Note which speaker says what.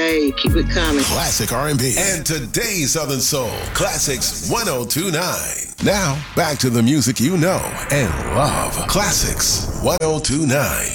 Speaker 1: Right. Keep it coming.
Speaker 2: Classic R&B and today's Southern Soul. Classics 1029. Now, back to the music you know and love. Classics 1029.